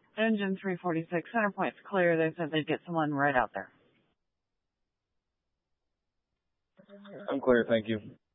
Engine 346, center point's clear. They said they'd get someone right out there. I'm clear, thank you.